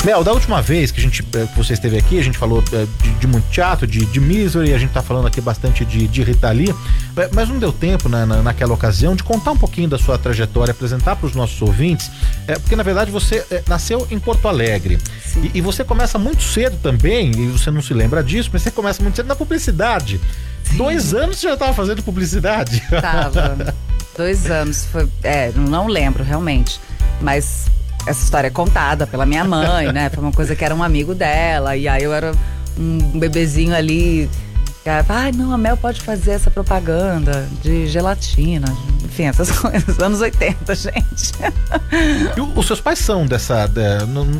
Mel, da última vez que que você esteve aqui, a gente falou de muito teatro, de Misery, a gente tá falando aqui bastante de Rita Lee, mas não deu tempo naquela ocasião de contar um pouquinho da sua trajetória, apresentar para os nossos ouvintes, porque na verdade você nasceu em Porto Alegre e você começa muito cedo também, e você não se lembra disso, mas você começa muito cedo na publicidade. Sim. 2 anos você já estava fazendo publicidade? Tava. 2 anos, não lembro realmente, mas essa história é contada pela minha mãe, né? Foi uma coisa que era um amigo dela, e aí eu era um bebezinho ali, não, a Mel pode fazer essa propaganda de gelatina, enfim, essas coisas, anos 80, gente. E os seus pais são